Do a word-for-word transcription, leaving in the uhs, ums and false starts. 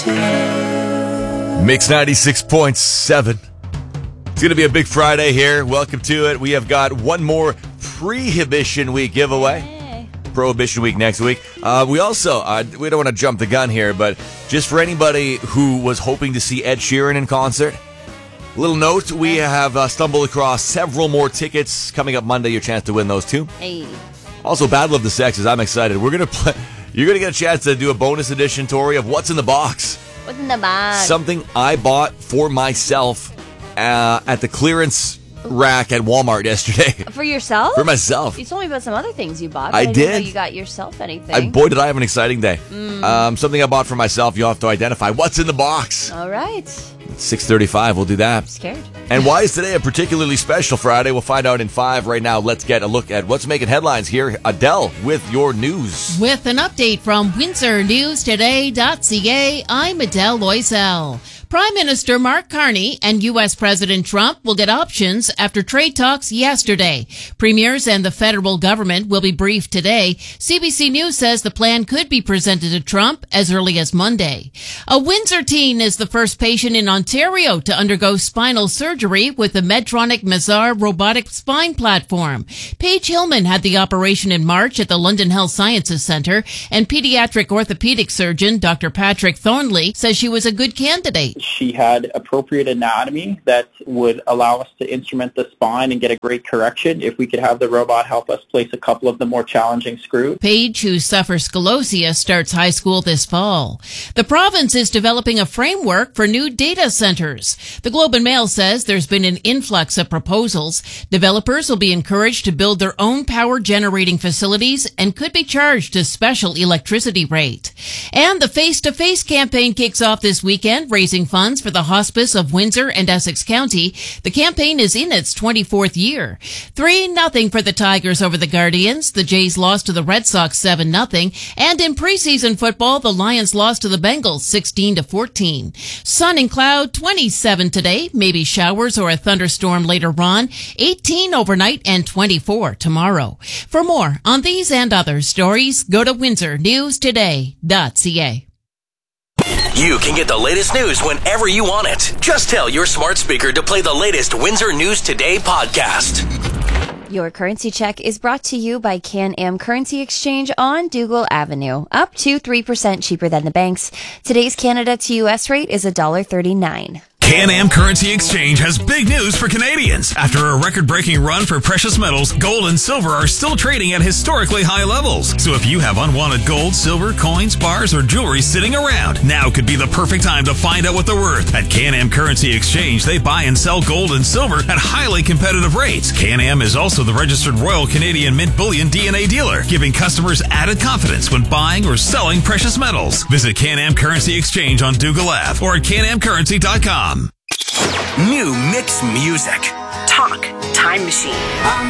Mix ninety-six point seven. It's going to be a big Friday here. Welcome to it. We have got one more Prohibition Week giveaway. Hey. Prohibition Week next week. Uh, we also, uh, we don't want to jump the gun here, but just for anybody who was hoping to see Ed Sheeran in concert, little note, we have uh, stumbled across several more tickets coming up Monday. Your chance to win those too. Hey. Also, Battle of the Sexes. I'm excited. We're going to play. You're going to get a chance to do a bonus edition, Tori, of What's in the Box. What's in the box? Something I bought for myself uh, at the clearance rack at Walmart yesterday. For yourself? For myself. You told me about some other things you bought. But I I didn't did. know you got yourself anything. I, boy, did I have an exciting day. Mm. Um, something I bought for myself. You'll have to identify what's in the box. All right. six thirty-five. We'll do that. I'm scared. And why is today a particularly special Friday? We'll find out in five. Right now, let's get a look at what's making headlines here. Adele with your news. With an update from Windsor News Today dot C A, I'm Adele Loisel. Prime Minister Mark Carney and U S President Trump will get options after trade talks yesterday. Premiers and the federal government will be briefed today. C B C News says the plan could be presented to Trump as early as Monday. A Windsor teen is the first patient in Ontario to undergo spinal surgery with the Medtronic Mazar robotic spine platform. Paige Hillman had the operation in March at the London Health Sciences Centre, and pediatric orthopedic surgeon Doctor Patrick Thornley says she was a good candidate. She had appropriate anatomy that would allow us to instrument the spine and get a great correction if we could have the robot help us place a couple of the more challenging screws. Paige, who suffers scoliosis, starts high school this fall. The province is developing a framework for new data centers. The Globe and Mail says there's been an influx of proposals. Developers will be encouraged to build their own power generating facilities and could be charged a special electricity rate. And the Face-to-Face campaign kicks off this weekend, raising funds for the hospice of Windsor and Essex County. The campaign is in its twenty-fourth year. three nothing for the Tigers over the Guardians. The Jays lost to the Red Sox seven nothing. And in preseason football, the Lions lost to the Bengals sixteen to fourteen. Sun and cloud, twenty-seven today. Maybe showers or a thunderstorm later on. eighteen overnight and twenty-four tomorrow. For more on these and other stories, go to Windsor News Today dot C A. You can get the latest news whenever you want it. Just tell your smart speaker to play the latest Windsor News Today podcast. Your currency check is brought to you by Can-Am Currency Exchange on Dougal Avenue. Up to three percent cheaper than the banks. Today's Canada to U S rate is one dollar thirty-nine. Can-Am Currency Exchange has big news for Canadians. After a record-breaking run for precious metals, gold and silver are still trading at historically high levels. So if you have unwanted gold, silver, coins, bars, or jewelry sitting around, now could be the perfect time to find out what they're worth. At Can-Am Currency Exchange, they buy and sell gold and silver at highly competitive rates. Can-Am is also the registered Royal Canadian Mint Bullion D N A dealer, giving customers added confidence when buying or selling precious metals. Visit Can-Am Currency Exchange on Dougal Ave or at can am currency dot com. New mix music. Talk Time Machine.